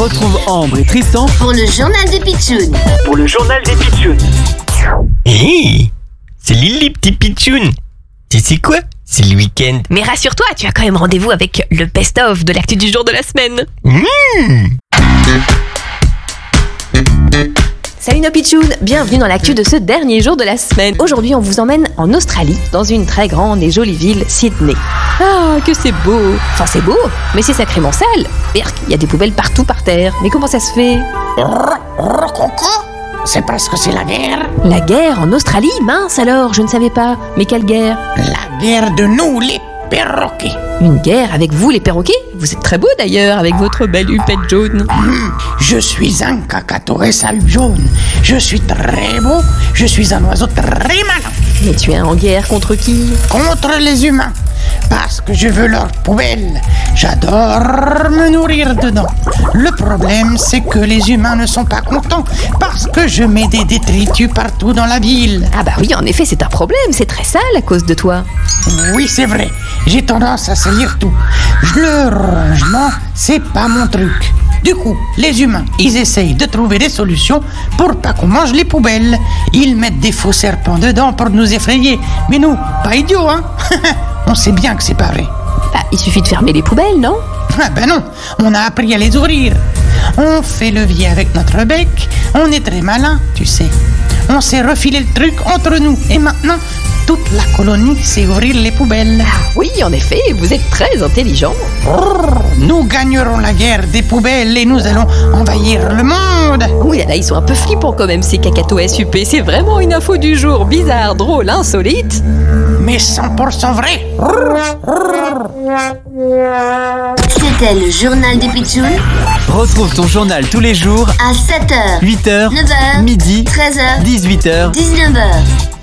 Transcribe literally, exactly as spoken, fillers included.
Retrouve Ambre et Tristan pour le journal des pitchouns. Pour le journal des pitchouns. Hé, salut les petits pitchouns. Tu sais quoi? C'est le week-end. Mais rassure-toi, tu as quand même rendez-vous avec le best-of de l'actu du jour de la semaine. Mmh. Salut nos pitchouns, bienvenue dans l'actu de ce dernier jour de la semaine. Aujourd'hui, on vous emmène en Australie, dans une très grande et jolie ville, Sydney. Ah, que c'est beau. Enfin, c'est beau, mais c'est sacrément sale. Berk, il y a des poubelles partout par terre. Mais comment ça se fait? C'est parce que c'est la guerre. La guerre en Australie? Mince alors, je ne savais pas. Mais quelle guerre? La guerre de nous, les perroquets. Une guerre avec vous, les perroquets? Vous êtes très beau d'ailleurs, avec votre belle hupette jaune. Mmh, je suis un cacatoès à huppe jaune. Je suis très beau. Je suis un oiseau très malin. Mais tu es en guerre contre qui? Contre les humains. Parce que je veux leur poubelle. J'adore me nourrir dedans. Le problème, c'est que les humains ne sont pas contents parce que je mets des détritus partout dans la ville. Ah bah oui, en effet, c'est un problème. C'est très sale à cause de toi. Oui, c'est vrai. J'ai tendance à salir tout. Je le rangement, c'est pas mon truc. Du coup, les humains, ils essayent de trouver des solutions pour pas qu'on mange les poubelles. Ils mettent des faux serpents dedans pour nous effrayer. Mais nous, pas idiots, hein. On sait bien que c'est pas vrai. Bah, il suffit de fermer les poubelles, non? Ah ben non, on a appris à les ouvrir. On fait levier avec notre bec. On est très malin, tu sais. On s'est refilé le truc entre nous. Et maintenant, toute la colonie sait ouvrir les poubelles. Ah oui, en effet, vous êtes très intelligent. Nous gagnerons la guerre des poubelles et nous allons envahir le monde. Oui, là, ils sont un peu flippants quand même, ces cacatoès huppés. C'est vraiment une info du jour, bizarre, drôle, insolite. Mais cent pour cent vrai. C'était le journal des pitchouns. Retrouve ton journal tous les jours À sept heures, huit heures, neuf heures, midi, treize heures, dix-huit heures. dix-neuf heures.